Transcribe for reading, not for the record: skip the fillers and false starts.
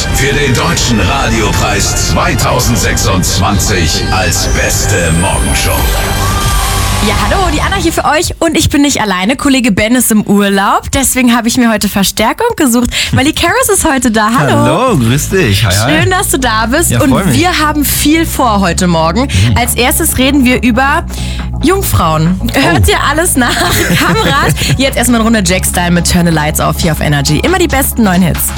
für den Deutschen Radiopreis 2026 als beste Morgenshow. Ja, hallo, die Anna hier für euch und ich bin nicht alleine. Kollege Ben ist im Urlaub, deswegen habe ich mir heute Verstärkung gesucht, weil die Karis ist heute da. Hallo. Hallo, grüß dich. Hi, hi. Schön, dass du da bist Ja, und freu mich. wir haben viel vor heute Morgen. Als erstes reden wir über Jungfrauen. Hört ihr alles nach? Kamerad. Jetzt erstmal eine Runde Jack-Style mit Turn the Lights Off hier auf Energy. Immer die besten neuen Hits.